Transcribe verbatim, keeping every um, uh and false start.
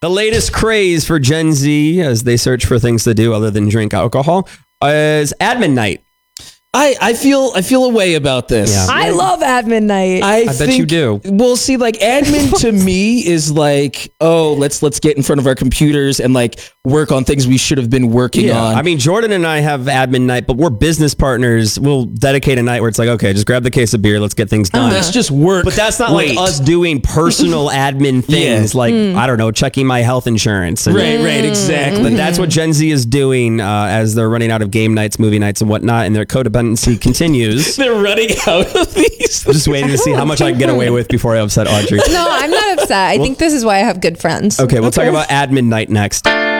The latest craze for Gen Z as they search for things to do other than drink alcohol is admin night. I, I feel I feel a way about this. Yeah. I love admin night. I, I bet think, you do. Well, see, like admin to me is like, oh, let's let's get in front of our computers and like work on things we should have been working Yeah, on. I mean, Jordan and I have admin night, but we're business partners. We'll dedicate a night where it's like, okay, just grab the case of beer, let's get things done. That's just work. But that's not Wait. like us doing personal admin things, Yeah. like, I don't know, checking my health insurance. And- Right, right, exactly. But that's what Gen Z is doing uh, as they're running out of game nights, movie nights, and whatnot, and their codependency continues. They're running out of these. I'm just waiting to see how much I can get away with before I upset Audrey. No, I'm not upset. I think this is why I have good friends. Okay, we'll talk about admin night next.